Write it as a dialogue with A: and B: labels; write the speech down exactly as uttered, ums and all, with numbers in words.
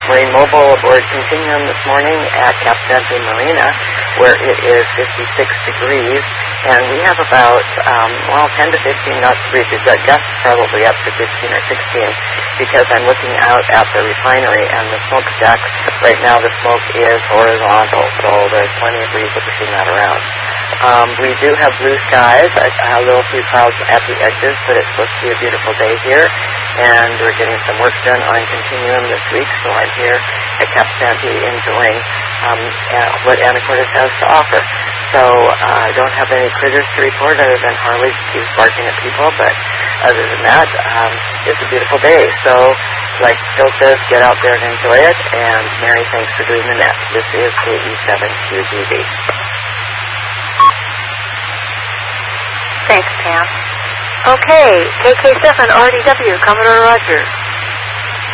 A: Marine Mobile aboard Continuum this morning at Cap Sante Marina, where it is fifty-six degrees, and we have about, um, well, ten to fifteen knots breeze. We've got gusts probably up to fifteen or sixteen, because I'm looking out at the refinery and the smokestacks. Right now the smoke is horizontal, so there's plenty of breeze if you're seeing that around. Um, we do have blue skies, a, a little few clouds at the edges, but it's supposed to be a beautiful day here, and we're getting some work done on Continuum this week, so I'm here at Cap Sante enjoying um, uh, what Anacortes has to offer. So uh, I don't have any critters to report other than Harley. She's barking at people, but other than that, um, it's a beautiful day. So like Phil says, get out there and enjoy it, and Mary, thanks for doing the net. This is K E seven Q G B.
B: Thanks, Pam. Okay, K K seven R D W, Commodore Roger.